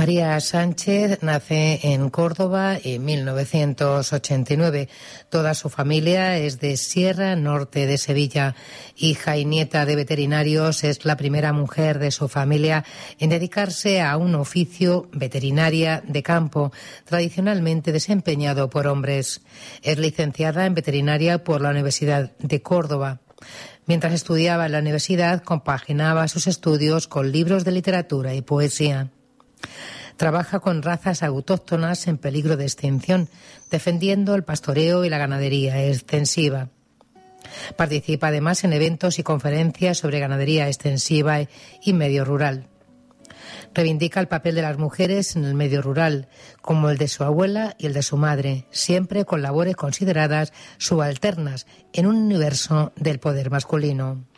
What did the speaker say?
María Sánchez nace en Córdoba en 1989. Toda su familia es de Sierra Norte de Sevilla. Hija y nieta de veterinarios, es la primera mujer de su familia en dedicarse a un oficio veterinaria de campo, tradicionalmente desempeñado por hombres. Es licenciada en veterinaria por la Universidad de Córdoba. Mientras estudiaba en la universidad, compaginaba sus estudios con libros de literatura y poesía. Trabaja con razas autóctonas en peligro de extinción, defendiendo el pastoreo y la ganadería extensiva. Participa además en eventos y conferencias sobre ganadería extensiva y medio rural. Reivindica el papel de las mujeres en el medio rural, como el de su abuela y el de su madre, siempre con labores consideradas subalternas en un universo del poder masculino.